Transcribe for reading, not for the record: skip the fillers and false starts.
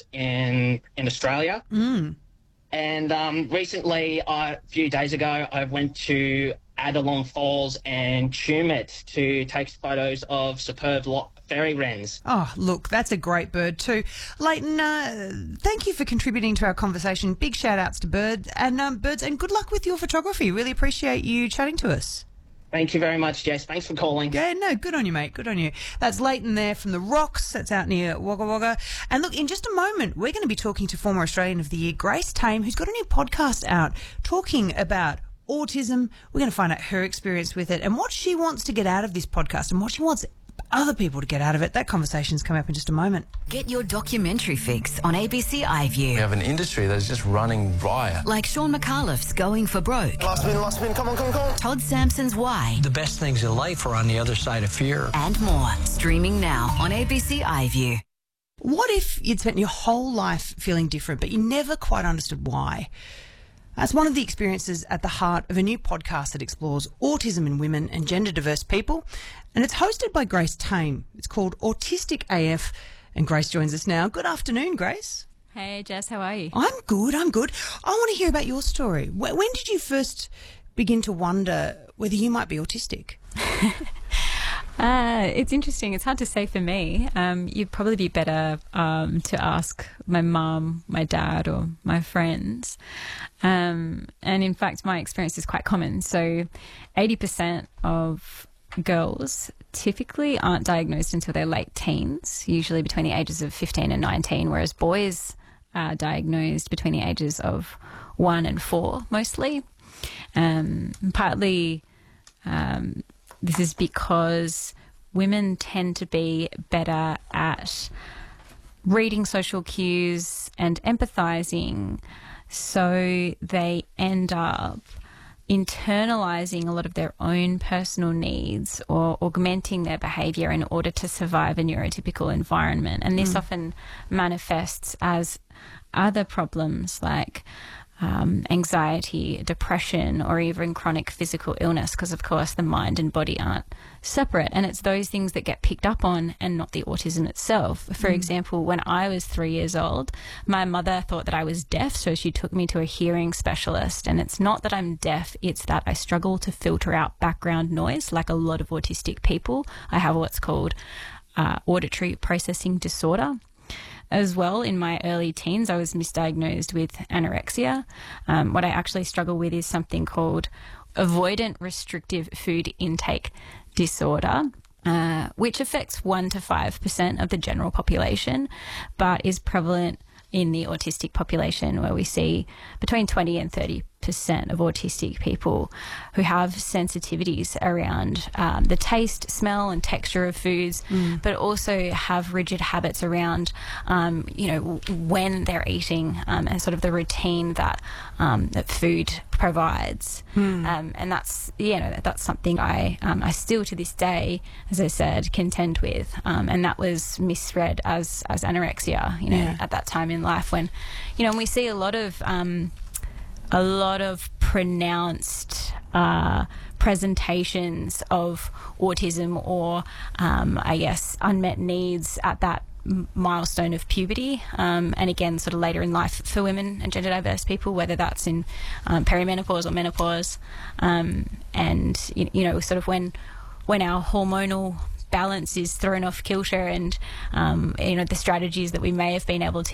in Australia. And recently, a few days ago, I went to Adelong Falls and Tumut to take photos of superb fairy wrens. Oh, look, that's a great bird too. Leighton, thank you for contributing to our conversation. Big shout-outs to birds, and good luck with your photography. Really appreciate you chatting to us. Thank you very much, Jess. Thanks for calling. Yeah, no, good on you, mate. Good on you. That's Leighton there from the Rocks. That's out near Wagga Wagga. And look, in just a moment, we're going to be talking to former Australian of the Year, Grace Tame, who's got a new podcast out talking about autism. We're going to find out her experience with it and what she wants to get out of this podcast and what she wants other people to get out of it. That conversation's coming up in just a moment. Get your documentary fix on ABC iView. We have an industry that is just running riot. Like Sean McAuliffe's Going for Broke. Last spin, come on. Todd Sampson's Why. The best things in life are on the other side of fear. And more. Streaming now on ABC iView. What if you'd spent your whole life feeling different, but you never quite understood why? That's one of the experiences at the heart of a new podcast that explores autism in women and gender diverse people. And it's hosted by Grace Tame. It's called Autistic AF. And Grace joins us now. Good afternoon, Grace. Hey, Jess, how are you? I'm good. I want to hear about your story. When did you first begin to wonder whether you might be autistic? It's interesting. It's hard to say for me. You'd probably be better to ask my mum, my dad, or my friends. And in fact, my experience is quite common. So 80% of girls typically aren't diagnosed until their late teens, usually between the ages of 15 and 19, whereas boys are diagnosed between the ages of 1 and 4 mostly. Partly this is because women tend to be better at reading social cues and empathizing, so they end up internalizing a lot of their own personal needs or augmenting their behavior in order to survive a neurotypical environment. And this often manifests as other problems like anxiety, depression, or even chronic physical illness, because of course the mind and body aren't separate, and it's those things that get picked up on and not the autism itself. For example, when I was 3 years old, my mother thought that I was deaf, so she took me to a hearing specialist. And it's not that I'm deaf, it's that I struggle to filter out background noise like a lot of autistic people. I have what's called auditory processing disorder. As well, in my early teens, I was misdiagnosed with anorexia. What I actually struggle with is something called avoidant restrictive food intake disorder, which affects 1 to 5% of the general population, but is prevalent in the autistic population, where we see between 20 and 30% of autistic people who have sensitivities around the taste, smell and texture of foods, but also have rigid habits around, when they're eating and sort of the routine that food provides. And that's something I still to this day, as I said, contend with. And that was misread as anorexia, at that time in life when, we see a lot of pronounced presentations of autism or, unmet needs at that milestone of puberty, and again, sort of later in life for women and gender diverse people, whether that's in perimenopause or menopause, and sort of when our hormonal balance is thrown off kilter, and the strategies that we may have been able to